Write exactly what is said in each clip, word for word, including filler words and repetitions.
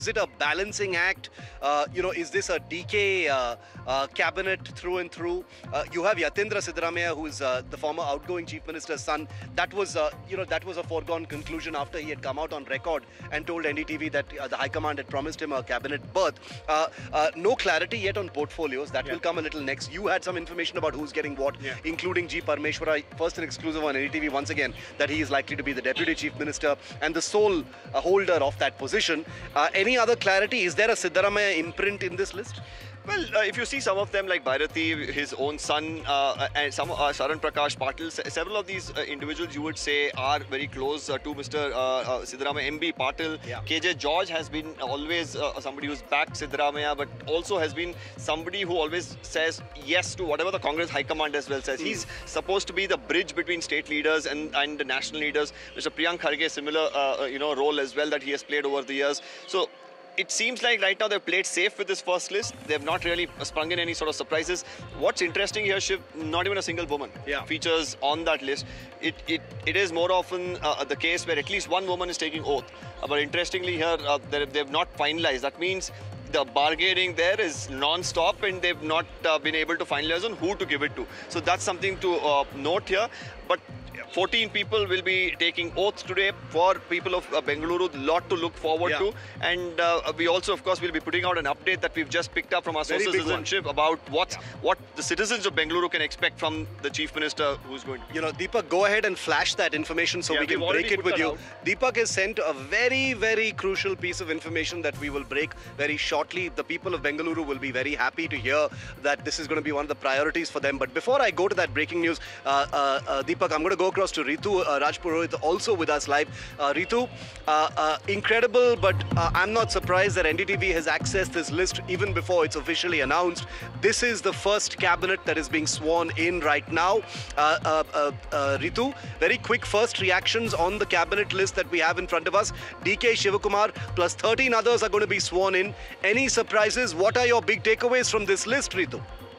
Is it a balancing act? Uh, you know, is this a D K uh, uh, cabinet through and through? Uh, you have Yatindra Siddaramaiah, who is uh, the former outgoing chief minister's son. That was, uh, you know, that was a foregone conclusion after he had come out on record and told N D T V that uh, the High Command had promised him a cabinet berth. Uh, uh, no clarity yet on portfolios. That yeah. will come a little next. You had some information about who's getting what, yeah. including G. Parameshwara, first and exclusive on N D T V once again, that he is likely to be the deputy chief minister and the sole uh, holder of that position. Uh, any other clarity? Is there a Siddaramaiah imprint in this list? Well, uh, if you see some of them like Bharati, his own son, uh, and some uh, Sharan Prakash Patil, several of these uh, individuals you would say are very close uh, to Mister Uh, uh, Siddaramaiah. M B Patil, yeah. K J George has been always uh, somebody who's backed Siddaramaiah, but also has been somebody who always says yes to whatever the Congress High Command as well says. Mm. He's supposed to be the bridge between state leaders and, and the national leaders. Mister Priyank Kharge, similar uh, you know role as well that he has played over the years. So it seems like right now they've played safe with this first list. They've not really sprung in any sort of surprises. What's interesting here, Shiv, not even a single woman yeah. features on that list. It it, it is more often uh, the case where at least one woman is taking oath. Uh, but interestingly here, uh, they've not finalized. That means the bargaining there is non-stop and they've not uh, been able to finalize on who to give it to. So that's something to uh, note here. But fourteen people will be taking oaths today for people of uh, Bengaluru. Lot to look forward yeah. to. And uh, we also, of course, will be putting out an update that we've just picked up from our sources citizenship about what's, yeah. what the citizens of Bengaluru can expect from the Chief Minister who's going to... You know, Deepak, go ahead and flash that information so yeah, we can break it with you. Out. Deepak has sent a very, very crucial piece of information that we will break very shortly. The people of Bengaluru will be very happy to hear that this is going to be one of the priorities for them. But before I go to that breaking news, uh, uh, uh, Deepak, I'm going to go across to Ritu uh, Rajpurohit, also with us live. Uh, Ritu, uh, uh, incredible, but uh, I'm not surprised that N D T V has accessed this list even before it's officially announced. This is the first cabinet that is being sworn in right now. Uh, uh, uh, uh, Ritu, very quick first reactions on the cabinet list that we have in front of us. D K Shivakumar plus thirteen others are going to be sworn in. Any surprises? What are your big takeaways from this list, Ritu?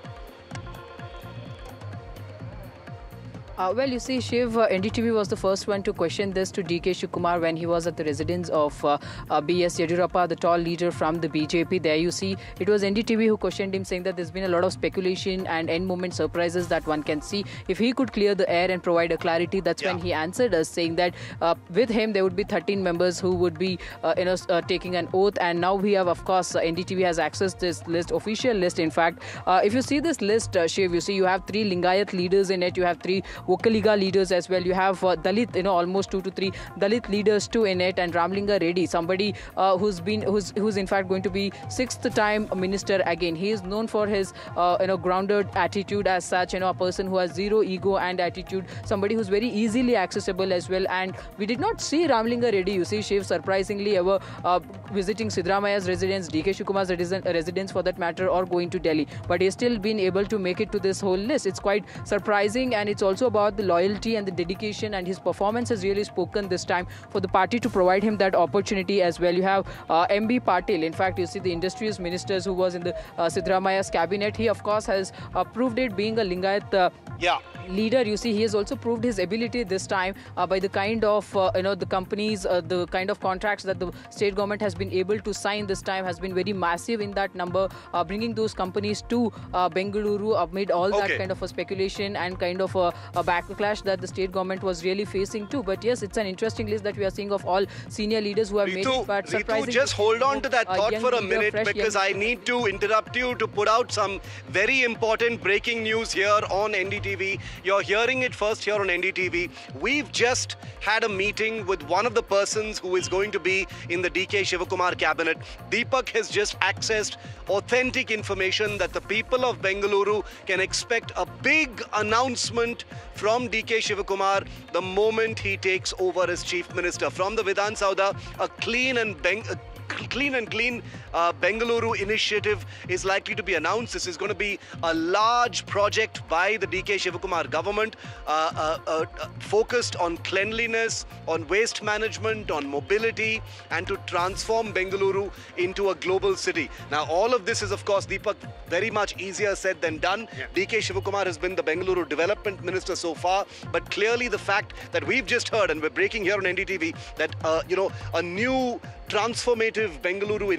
Uh, well, you see, Shiv, uh, N D T V was the first one to question this to D K Shivakumar when he was at the residence of uh, uh, B S Yediyurappa, the tall leader from the B J P. There you see, it was N D T V who questioned him, saying that there's been a lot of speculation and end-moment surprises that one can see. If he could clear the air and provide a clarity, that's yeah. when he answered us, saying that uh, with him there would be thirteen members who would be uh, you know, uh, taking an oath. And now we have, of course, uh, N D T V has accessed this list, official list, in fact. Uh, if you see this list, uh, Shiv, you see you have three Lingayat leaders in it, you have three Vokaliga leaders as well. You have uh, Dalit, you know, almost two to three Dalit leaders too in it, and Ramlinga Reddy, somebody uh, who's been, who's, who's in fact going to be sixth time minister again. He is known for his, uh, you know, grounded attitude as such. You know, a person who has zero ego and attitude, somebody who's very easily accessible as well. And we did not see Ramlinga Reddy, you see, Shiv, surprisingly ever uh, visiting Siddaramaiah's residence, D K Shivakumar's residence for that matter, or going to Delhi. But he's still been able to make it to this whole list. It's quite surprising, and it's also about the loyalty and the dedication, and his performance has really spoken this time for the party to provide him that opportunity as well. You have uh, M B Patil. In fact, you see the industrious ministers who was in the uh, Siddaramaiah's cabinet. He, of course, has uh, proved it being a Lingayat uh, yeah. leader. You see, he has also proved his ability this time uh, by the kind of, uh, you know, the companies, uh, the kind of contracts that the state government has been able to sign this time has been very massive in that number, uh, bringing those companies to uh, Bengaluru amid all okay. that kind of a speculation and kind of a, a backlash that the state government was really facing too. But yes, it's an interesting list that we are seeing of all senior leaders who have Ritu, made it. But Ritu, just hold on to that thought for a minute, because I need to interrupt you to put out some very important breaking news here on N D T V. You're hearing it first here on N D T V. We've just had a meeting with one of the persons who is going to be in the D K Shivakumar cabinet. Deepak has just accessed authentic information that the people of Bengaluru can expect a big announcement from D K Shivakumar the moment he takes over as Chief Minister. From the Vidhan Saudha, a clean and Beng clean and clean uh, Bengaluru initiative is likely to be announced. This is going to be a large project by the D K Shivakumar government, uh, uh, uh, focused on cleanliness, on waste management, on mobility, and to transform Bengaluru into a global city. Now, all of this is, of course, Deepak, very much easier said than done. Yeah. D K Shivakumar has been the Bengaluru Development Minister so far, but clearly the fact that we've just heard, and we're breaking here on N D T V, that, uh, you know, a new transformative Bengaluru